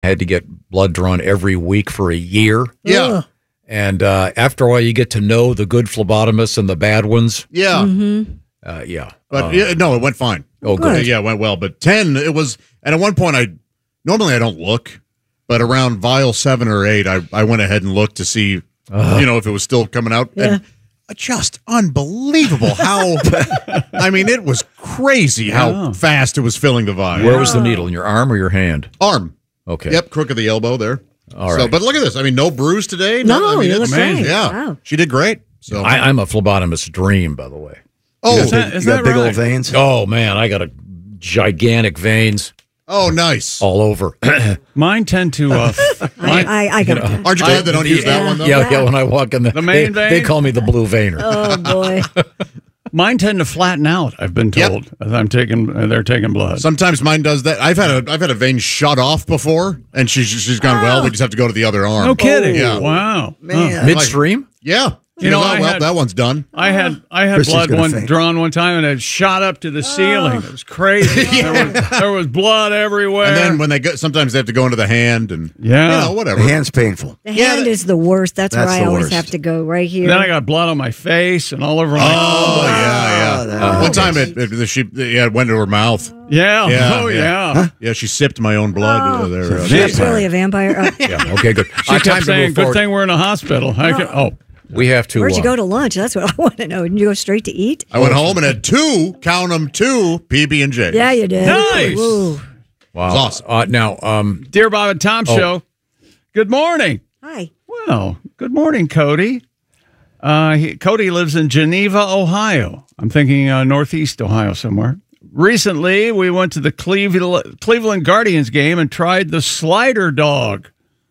had to get blood drawn every week for a year. Yeah. Ugh. And after a while, you get to know the good phlebotomists and the bad ones. Yeah. Yeah. But no, it went fine. Oh, good. Yeah, it went well. But 10, it was, and at one point, normally I don't look, but around vial 7 or 8, I went ahead and looked to see, if it was still coming out. Yeah. And just unbelievable how, I mean, it was crazy how fast it was filling the vial. Where was the needle? In your arm or your hand? Arm. Okay. Yep, crook of the elbow there. All So, right. but look at this. I mean, no bruise today. No, I mean, you it's look great. Yeah. Wow. She did great. So, I'm a phlebotomist's dream, by the way. oh, Is that big right? old veins. Oh, man, I got a gigantic veins nice. all over. Mine tend to. I got it. Aren't you glad they don't use that one, though? Yeah, when I walk in The main they vein? call me the blue veiner. Oh, boy. Mine tend to flatten out. I've been told as they're taking blood. Sometimes mine does that. I've had a vein shut off before, and she's gone. Well, we just have to go to the other arm. No kidding. Yeah. Wow. Man. Midstream? Yeah. You know, I had- that one's done. I had Christy's blood gonna faint. drawn one time, and it shot up to the ceiling. It was crazy. There was blood everywhere. And then when they go, sometimes they have to go into the hand, and Yeah. whatever. The hand's painful. The hand is the worst. That's where That's I the always worst. have to go, right here. Then I got blood on my face and all over my. Oh yeah. that One time it went to her mouth. Yeah. Yeah, Oh yeah. yeah. Yeah, she sipped my own blood there. She's really a vampire. Yeah, okay, good. She kept saying, "Good thing we're in a hospital." We have to. Where'd you go to lunch? That's what I want to know. Didn't you go straight to eat? I went home and had two PB&J. Yeah, you did. Nice. Ooh. Wow. It's awesome. Now, Dear Bob and Tom Show. Good morning. Hi. Well, good morning, Cody. Cody lives in Geneva, Ohio. I'm thinking Northeast Ohio somewhere. Recently, we went to the Cleveland Guardians game and tried the slider dog.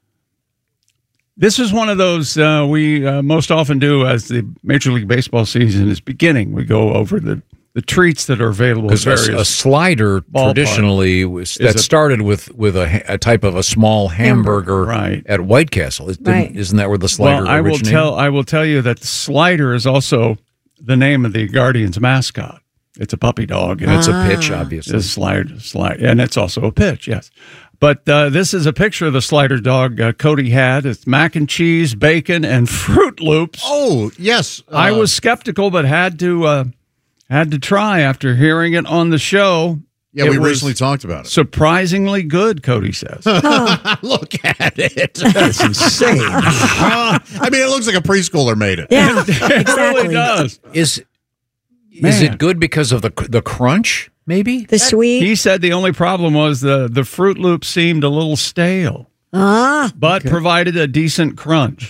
This is one of those we most often do as the Major League Baseball season is beginning. We go over the treats that are available at because various a slider ballpark. Traditionally started with a type of a small hamburger Hamburger. at White Castle. Right. Isn't that where the slider Well, originated? I will tell you that the slider is also the name of the Guardians mascot. It's a puppy dog. And it's a pitch, obviously. It's slide, and it's also a pitch, yes. But this is a picture of the slider dog Cody had. It's mac and cheese, bacon, and Fruit Loops. Oh, yes. I was skeptical, but had to try after hearing it on the show. Yeah, It we was recently talked about it. Surprisingly good, Cody says. Look at it. That's insane. I mean, it looks like a preschooler made it. Yeah, It really exactly. does. Is Man. it good because of the crunch? Maybe. The sweet. He said the only problem was the Fruit Loops seemed a little stale. Ah, But provided a decent crunch.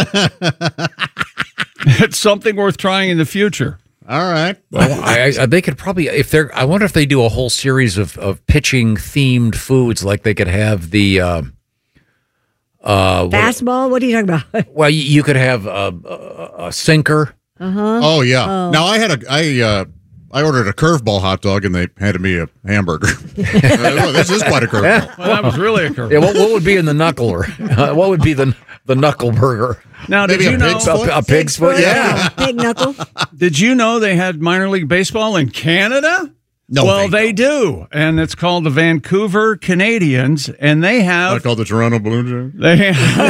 It's something worth trying in the future. All right. Well, they could probably I wonder if they do a whole series of pitching themed foods, like they could have the fastball. What are you talking about? well, you could have a sinker. Oh, yeah. Now, I ordered a curveball hot dog, and they handed me a hamburger. This is quite a curveball. Well, that was really a curve. Yeah, what would be in the knuckler? What would be the knuckle burger? Now, did Maybe you a know? pig's foot? A pig's foot? Yeah. Pig knuckle. Did you know they had minor league baseball in Canada? No, well, they they do, and it's called the Vancouver Canadians, and they I have call the Toronto Blue Jays. they.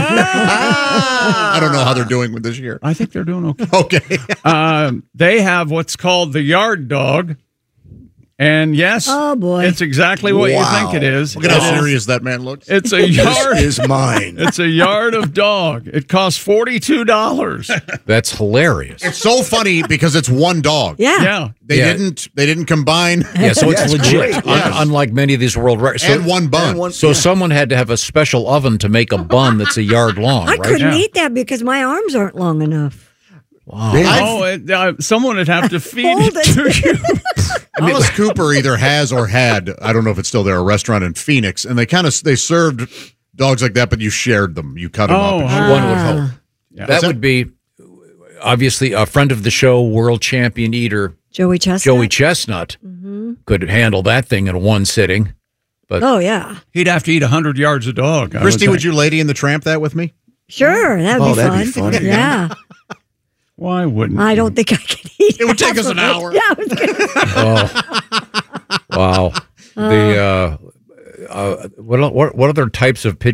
I don't know how they're doing with this year. I think they're doing okay. Okay. They have what's called the yard dog, and yes, Oh, boy. it's exactly what you think it is. Look at how serious that man looks. It's a yard. This is mine. It's a yard of dog. It costs $42. That's hilarious. It's so funny because it's one dog. Yeah. Yeah. They Yeah. didn't combine Yeah, so Yeah, it's it's legit. great, yes. Unlike many of these world records. and one bun. And one- So someone had to have a special oven to make a bun that's a yard long, I right? couldn't Yeah. eat that because my arms aren't long enough. Someone would have to feed Hold it to you. Alice Cooper either has or had, I don't know if it's still there, a restaurant in Phoenix, and they served dogs like that, but you shared them. You cut them Oh, up. how One would hope. That would be obviously a friend of the show, world champion eater Joey Chestnut. Joey Chestnut could handle that thing in one sitting. Oh, yeah. He'd have to eat 100 yards of dog. Christy, would you Lady in the Tramp that with me? Sure. That'd that'd be fun. fun. Yeah. Why wouldn't I don't think I could eat It would take us half an of it. hour. Yeah. I was gonna- Oh, wow. what other types of pitching